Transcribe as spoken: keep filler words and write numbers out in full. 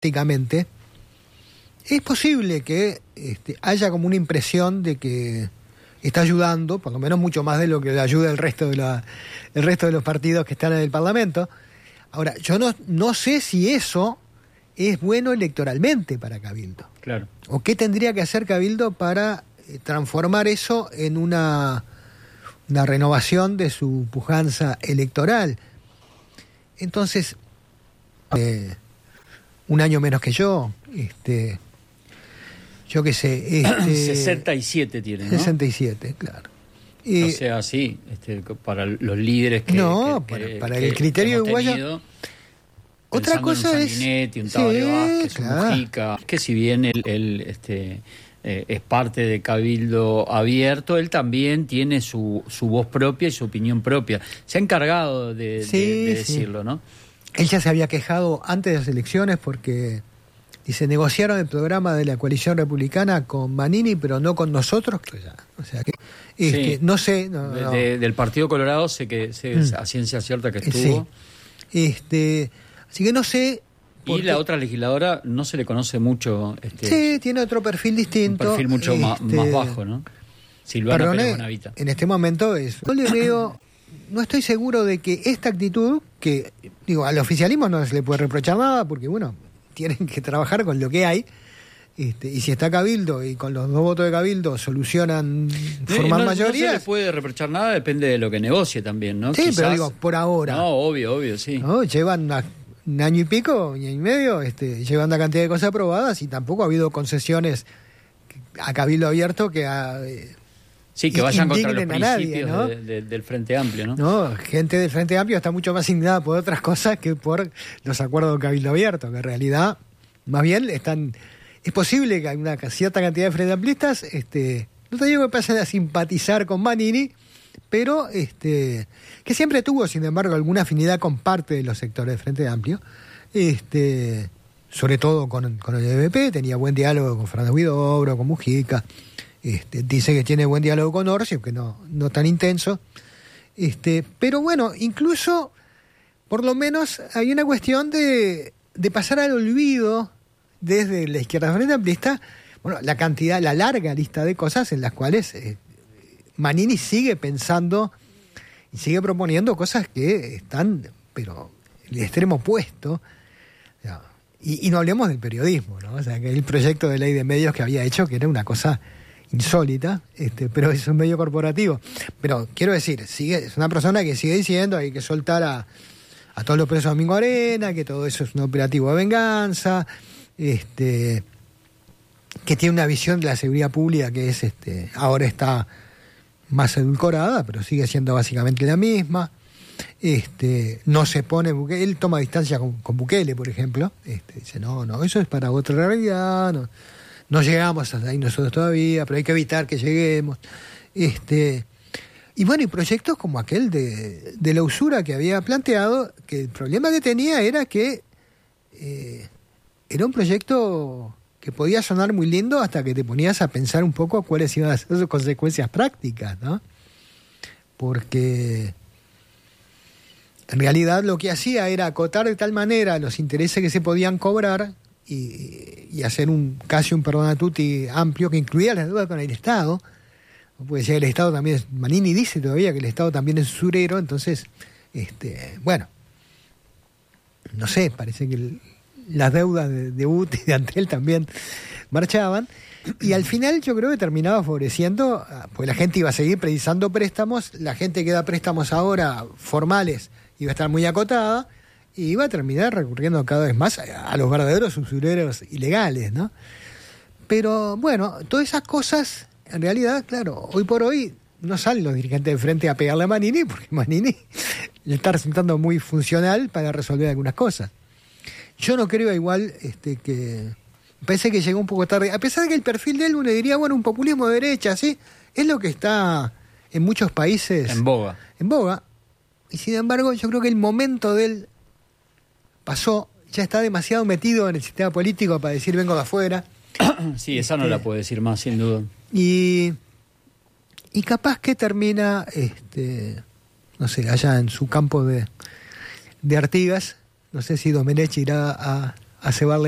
prácticamente, es posible que este, haya como una impresión de que está ayudando, por lo menos mucho más de lo que le ayuda el resto de la, el resto de los partidos que están en el Parlamento. Ahora, yo no, no sé si eso es bueno electoralmente para Cabildo. Claro. ¿O qué tendría que hacer Cabildo para eh, transformar eso en una, una renovación de su pujanza electoral? Entonces, eh, un año menos que yo, este, yo qué sé, este, sesenta y siete tiene, ¿no? sesenta y siete, claro. Y, o sea, sí, este, para los líderes que... No, que, para, que, para que el criterio uruguayo... Tenido, otra cosa un es... Sanguinetti, un Tabaré sí, Vázquez, claro. un Mujica, que si bien él, él este, eh, es parte de Cabildo Abierto, él también tiene su, su voz propia y su opinión propia. Se ha encargado de, sí, de, de sí. decirlo, ¿no? Él ya se había quejado antes de las elecciones porque... Dice, negociaron el programa de la coalición republicana con Manini, pero no con nosotros. O sea, que, este, sí. no sé. No, no. De, del Partido Colorado sé que sé, mm. a ciencia cierta que estuvo. Sí. Este, así que no sé. Y la otra legisladora no se le conoce mucho. Este, sí, tiene otro perfil distinto. Un perfil mucho este, más, más bajo, ¿no? Silvana perdone, Pérez Bonavita. En este momento es. Yo le veo. No estoy seguro de que esta actitud, que, digo, al oficialismo no se le puede reprochar nada, porque, bueno, tienen que trabajar con lo que hay, este, y si está Cabildo y con los dos votos de Cabildo solucionan formar no, mayoría. No se le puede reprochar nada, depende de lo que negocie también, ¿no? Sí, Quizás, pero digo, por ahora. No, obvio, obvio, sí. ¿No? Llevan una, un año y pico, un año y medio, este, llevan una cantidad de cosas aprobadas y tampoco ha habido concesiones a Cabildo Abierto que ha... Eh, Sí, que vayan contra los principios nadie, ¿no? de, de, del Frente Amplio, ¿no? No, gente del Frente Amplio está mucho más indignada por otras cosas que por los acuerdos de Cabildo Abierto, que en realidad, más bien, están... Es posible que hay una cierta cantidad de Frente Amplistas, este, no te digo que pasen a simpatizar con Manini, pero este, que siempre tuvo, sin embargo, alguna afinidad con parte de los sectores del Frente Amplio, este, sobre todo con, con el E V P, tenía buen diálogo con Fernández Huidobro, con Mujica. Este, dice que tiene buen diálogo con Orsi, aunque no, no tan intenso. Este, pero bueno, incluso, por lo menos, hay una cuestión de, de pasar al olvido desde la izquierda frente amplista, bueno, la cantidad, la larga lista de cosas en las cuales eh, Manini sigue pensando y sigue proponiendo cosas que están, pero en el extremo opuesto. O sea, y, y no hablemos del periodismo, ¿no? O sea, que el proyecto de ley de medios que había hecho, que era una cosa insólita, este, pero es un medio corporativo. Pero quiero decir, sigue, es una persona que sigue diciendo hay que soltar a, a todos los presos de Domingo Arena, que todo eso es un operativo de venganza, este, que tiene una visión de la seguridad pública que es, este, ahora está más edulcorada, pero sigue siendo básicamente la misma. Este, no se pone, él toma distancia con, con Bukele, por ejemplo. Este, dice, no, no, eso es para otra realidad, no. No llegamos hasta ahí nosotros todavía, pero hay que evitar que lleguemos. Este, y bueno, y proyectos como aquel de, de la usura que había planteado, que el problema que tenía era que eh, era un proyecto que podía sonar muy lindo hasta que te ponías a pensar un poco cuáles iban a ser sus consecuencias prácticas, ¿no? Porque en realidad lo que hacía era acotar de tal manera los intereses que se podían cobrar Y, y hacer un casi un perdona tutti amplio que incluía las deudas con el Estado. Puede ser el Estado también es, Manini dice todavía que el Estado también es usurero, entonces, este, bueno, no sé, parece que el, las deudas de, de U T y de Antel también marchaban, y al final yo creo que terminaba favoreciendo, porque la gente iba a seguir precisando préstamos, la gente que da préstamos ahora formales iba a estar muy acotada, y iba a terminar recurriendo cada vez más a los verdaderos usureros ilegales, ¿no? Pero, bueno, todas esas cosas, en realidad, claro, hoy por hoy no salen los dirigentes de frente a pegarle a Manini, porque Manini le está resultando muy funcional para resolver algunas cosas. Yo no creo igual este, que... Parece que llegó un poco tarde, a pesar de que el perfil de él uno diría, bueno, un populismo de derecha, ¿sí? Es lo que está en muchos países... En boga. En boga. Y sin embargo, yo creo que el momento de él pasó, ya está demasiado metido en el sistema político para decir vengo de afuera. Sí, esa no este, la puede decir más, sin duda. Y, y capaz que termina, este, no sé, allá en su campo de, de Artigas, no sé si Domenech irá a, a cebarle